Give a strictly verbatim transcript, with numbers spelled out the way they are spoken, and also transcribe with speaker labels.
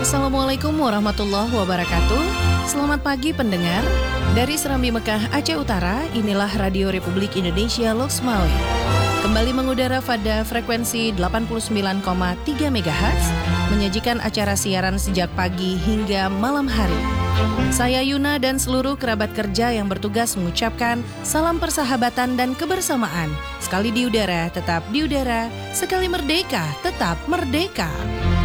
Speaker 1: Assalamualaikum warahmatullahi wabarakatuh. Selamat pagi pendengar. Dari Serambi Mekah, Aceh Utara, inilah Radio Republik Indonesia Loksmawe. Kembali mengudara pada frekuensi delapan puluh sembilan koma tiga megahertz, menyajikan acara siaran sejak pagi hingga malam hari. Saya Yuna dan seluruh kerabat kerja yang bertugas mengucapkan salam persahabatan dan kebersamaan. Sekali di udara, tetap di udara. Sekali merdeka, tetap merdeka.